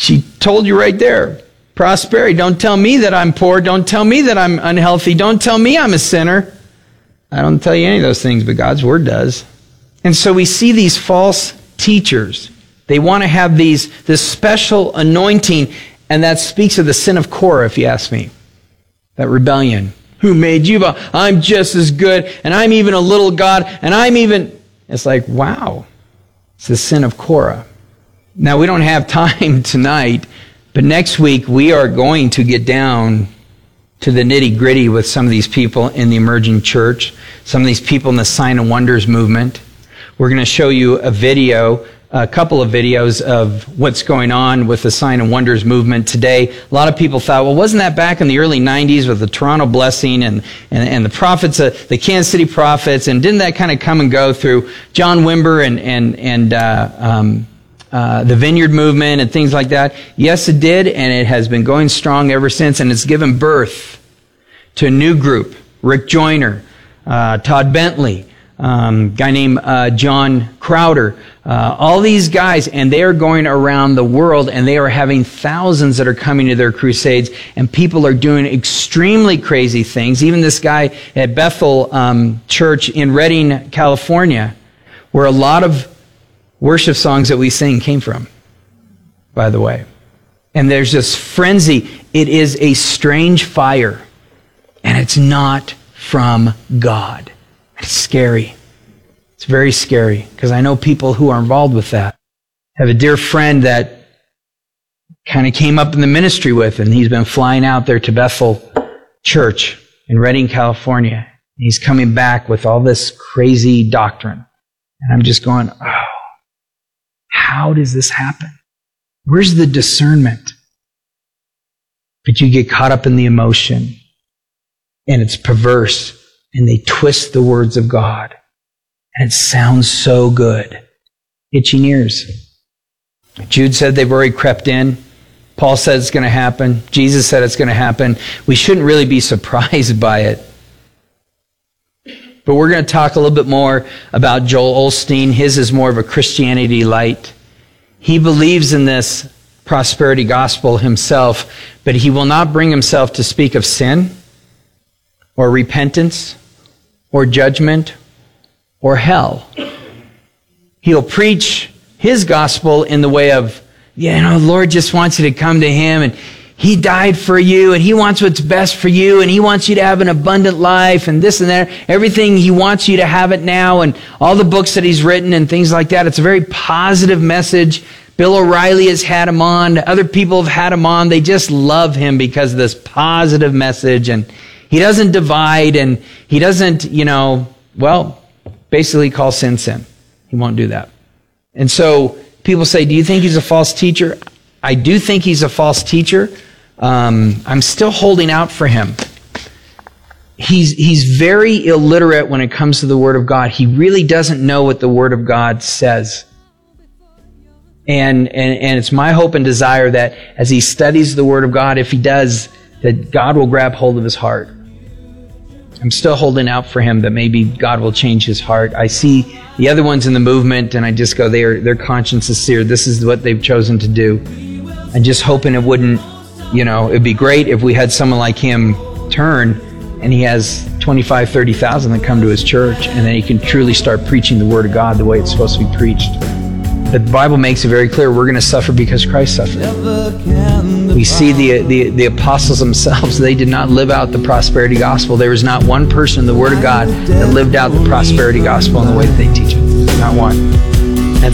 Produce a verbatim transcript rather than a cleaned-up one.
She told you right there. Prosperity. Don't tell me that I'm poor. Don't tell me that I'm unhealthy. Don't tell me I'm a sinner. I don't tell you any of those things, but God's Word does. And so we see these false teachers. They want to have these this special anointing, and that speaks of the sin of Korah, if you ask me. That rebellion. Who made you? I'm just as good, and I'm even a little God, and I'm even... It's like, wow. It's the sin of Korah. Now, we don't have time tonight, but next week we are going to get down to the nitty-gritty with some of these people in the emerging church, some of these people in the Sign and Wonders movement. We're going to show you a video, a couple of videos of what's going on with the Sign and Wonders movement today. A lot of people thought, well, wasn't that back in the early nineties with the Toronto Blessing and, and, and the prophets, uh, the Kansas City prophets, and didn't that kind of come and go through John Wimber and, and, and uh, um, uh, the Vineyard movement and things like that? Yes, it did, and it has been going strong ever since, and it's given birth to a new group. Rick Joyner, uh, Todd Bentley, Um, guy named uh, John Crowder, uh, all these guys, and they are going around the world, and they are having thousands that are coming to their crusades, and people are doing extremely crazy things. Even this guy at Bethel um, Church in Redding, California, where a lot of worship songs that we sing came from, by the way. And there's this frenzy. It is a strange fire, and it's not from God. It's scary. It's very scary because I know people who are involved with that. I have a dear friend that kind of came up in the ministry with, and he's been flying out there to Bethel Church in Redding, California. He's coming back with all this crazy doctrine. And I'm just going, oh, how does this happen? Where's the discernment? But you get caught up in the emotion, and it's perverse. And they twist the words of God. And it sounds so good. Itching ears. Jude said they've already crept in. Paul said it's going to happen. Jesus said it's going to happen. We shouldn't really be surprised by it. But we're going to talk a little bit more about Joel Osteen. His is more of a Christianity light. He believes in this prosperity gospel himself, but he will not bring himself to speak of sin or repentance or judgment, or hell. He'll preach his gospel in the way of, yeah, you know, the Lord just wants you to come to Him, and He died for you, and He wants what's best for you, and He wants you to have an abundant life, and this and that. Everything, He wants you to have it now, and all the books that He's written and things like that. It's a very positive message. Bill O'Reilly has had him on. Other people have had him on. They just love him because of this positive message, and he doesn't divide, and he doesn't, you know, well, basically call sin sin. He won't do that. And so people say, do you think he's a false teacher? I do think he's a false teacher. Um, I'm still holding out for him. He's, he's very illiterate when it comes to the Word of God. He really doesn't know what the Word of God says. And, and, and it's my hope and desire that as he studies the Word of God, if he does, that God will grab hold of his heart. I'm still holding out for him that maybe God will change his heart. I see the other ones in the movement, and I just go, their their conscience is seared. This is what they've chosen to do. I'm just hoping it wouldn't, you know, it'd be great if we had someone like him turn, and he has twenty-five, thirty thousand that come to his church, and then he can truly start preaching the Word of God the way it's supposed to be preached. But the Bible makes it very clear we're going to suffer because Christ suffered. We see the, the, the apostles themselves, they did not live out the prosperity gospel. There was not one person in the Word of God that lived out the prosperity gospel in the way that they teach it. Not one.